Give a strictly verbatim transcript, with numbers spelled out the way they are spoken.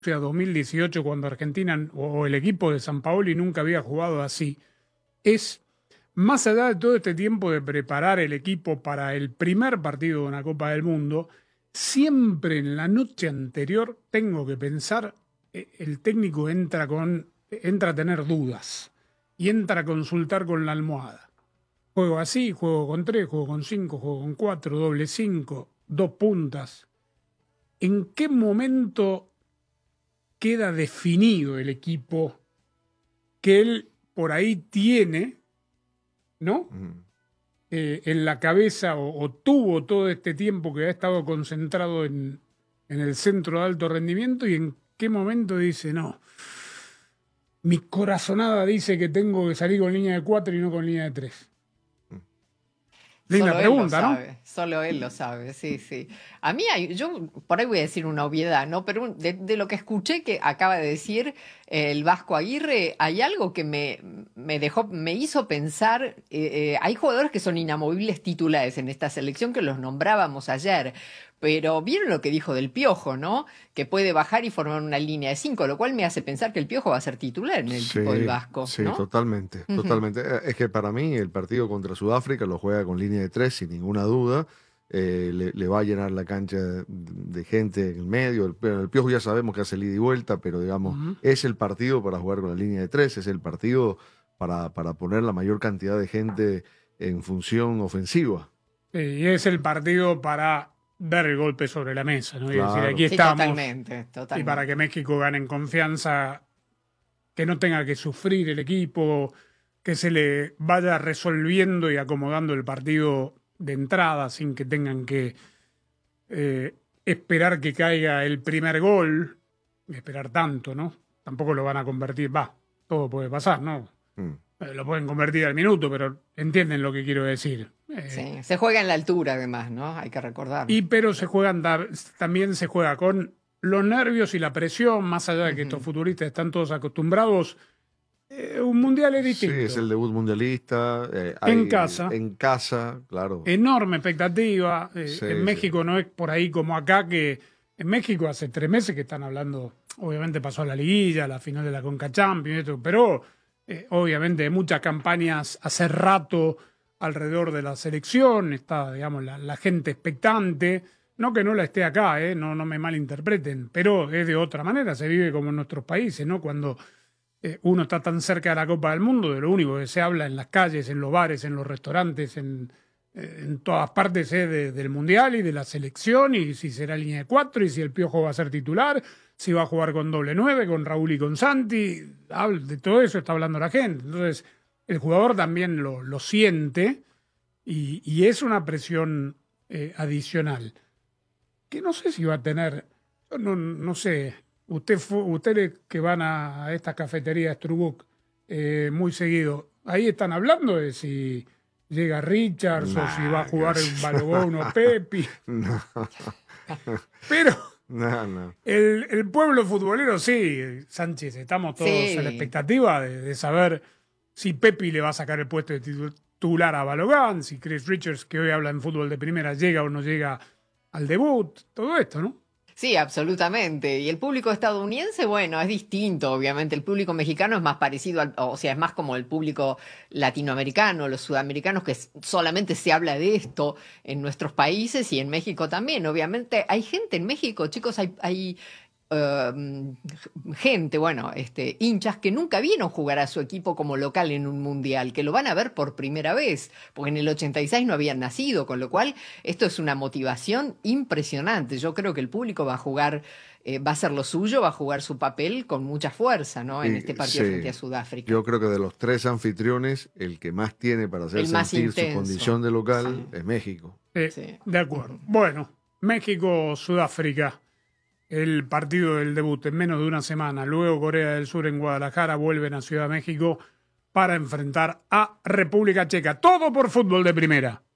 sea, dos mil dieciocho, cuando Argentina o el equipo de Sampaoli nunca había jugado así, es, más allá de todo este tiempo de preparar el equipo para el primer partido de una Copa del Mundo, siempre en la noche anterior tengo que pensar, el técnico entra, con, entra a tener dudas y entra a consultar con la almohada. Juego así, juego con tres, juego con cinco, juego con cuatro, doble cinco, dos puntas. ¿En qué momento queda definido el equipo que él por ahí tiene, ¿no? Mm. Eh, en la cabeza o, o tuvo todo este tiempo que ha estado concentrado en, en el centro de alto rendimiento, y en qué momento dice, no, mi corazonada dice que tengo que salir con línea de cuatro y no con línea de tres? Linda pregunta, ¿no? Solo él lo sabe, sí, sí. A mí, hay, yo por ahí voy a decir una obviedad, ¿no? Pero de, de lo que escuché que acaba de decir eh, el Vasco Aguirre, hay algo que me, me dejó, me hizo pensar, eh, eh, hay jugadores que son inamovibles titulares en esta selección que los nombrábamos ayer, pero vieron lo que dijo del Piojo, ¿no? Que puede bajar y formar una línea de cinco, lo cual me hace pensar que el Piojo va a ser titular en el sí, equipo del Vasco, Sí, ¿no? totalmente, uh-huh. totalmente. Es que para mí el partido contra Sudáfrica lo juega con línea de tres, sin ninguna duda. Eh, le, le va a llenar la cancha de, de gente en el medio. El, el Piojo ya sabemos que hace ida y vuelta, pero digamos, uh-huh. es el partido para jugar con la línea de tres, es el partido para, para poner la mayor cantidad de gente en función ofensiva. Sí, y es el partido para dar el golpe sobre la mesa, ¿no? Claro. Y decir, aquí sí, estamos. Totalmente, totalmente. Y para que México gane en confianza, que no tenga que sufrir el equipo, que se le vaya resolviendo y acomodando el partido de entrada sin que tengan que eh, esperar que caiga el primer gol, esperar tanto, ¿no? Tampoco lo van a convertir, va, todo puede pasar, ¿no? Mm. Lo pueden convertir al minuto, pero entienden lo que quiero decir. Eh, sí, se juega en la altura además, ¿no? Hay que recordar. Y pero se juegan, también se juega con los nervios y la presión, más allá de que uh-huh. estos futbolistas están todos acostumbrados. Eh, un mundial es distinto. Sí, es el debut mundialista. Eh, en hay, casa. En casa, claro. Enorme expectativa. Eh, sí, en México sí. no es por ahí como acá, que en México hace tres meses que están hablando, obviamente pasó a la liguilla, a la final de la Conca Champions, pero eh, obviamente muchas campañas hace rato alrededor de la selección, está, digamos, la, la gente expectante. No que no la esté acá, eh, no, no me malinterpreten, pero es de otra manera, se vive como en nuestros países, ¿no? Cuando eh, uno está tan cerca de la Copa del Mundo, de lo único que se habla en las calles, en los bares, en los restaurantes, en, eh, en todas partes eh, de, del Mundial y de la selección, y si será línea de cuatro, y si el Piojo va a ser titular, si va a jugar con doble nueve, con Raúl y con Santi, de todo eso está hablando la gente. Entonces, el jugador también lo, lo siente y, y es una presión eh, adicional. Que no sé si va a tener, no, no sé, usted fue, ustedes que van a, a estas cafeterías Trubuk eh, muy seguido, ahí están hablando de si llega Richards nah, o si va a jugar en Balogón o Pepi. No. Pero no, no. El, el pueblo futbolero sí, Sánchez, estamos todos sí. a la expectativa de, de saber si Pepi le va a sacar el puesto de titular a Balogán, si Chris Richards, que hoy habla en fútbol de primera, llega o no llega al debut, todo esto, ¿no? Sí, absolutamente. Y el público estadounidense, bueno, es distinto, obviamente. El público mexicano es más parecido, al, o sea, es más como el público latinoamericano, los sudamericanos, que solamente se habla de esto en nuestros países y en México también. Obviamente hay gente en México, chicos, hay... hay Uh, gente, bueno, este, hinchas que nunca vieron jugar a su equipo como local en un mundial, que lo van a ver por primera vez, porque en el ochenta y seis no habían nacido, con lo cual esto es una motivación impresionante. Yo creo que el público va a jugar, eh, va a hacer lo suyo, va a jugar su papel con mucha fuerza, ¿no? En y, este partido sí, frente a Sudáfrica. Yo creo que de los tres anfitriones, el que más tiene para hacer sentir intenso. Su condición de local sí. es México. Eh, sí. De acuerdo. Bueno, México-Sudáfrica. El partido del debut en menos de una semana. Luego Corea del Sur en Guadalajara, vuelven a Ciudad de México para enfrentar a República Checa. Todo por Fútbol de Primera.